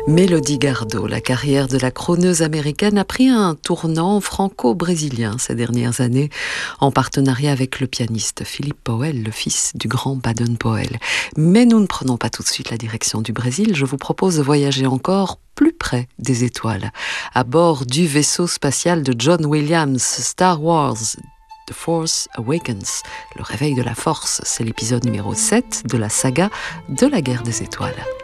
Mélodie Gardot, la carrière de la crooneuse américaine a pris un tournant franco-brésilien ces dernières années, en partenariat avec le pianiste Philippe Powell, le fils du grand Baden-Powell. Mais nous ne prenons pas tout de suite la direction du Brésil. Je vous propose de voyager encore plus près des étoiles, à bord du vaisseau spatial de John Williams, Star Wars. The Force Awakens, le réveil de la force, c'est l'épisode numéro 7 de la saga de la guerre des étoiles.